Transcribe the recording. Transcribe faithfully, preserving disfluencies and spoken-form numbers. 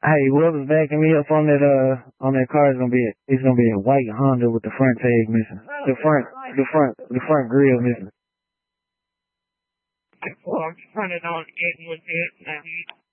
Hey, whoever's backing me up on that uh on that car is gonna be a, it's gonna be a white Honda with the front tag missing, the front the front the front grill missing. Well, I'm running on getting with it.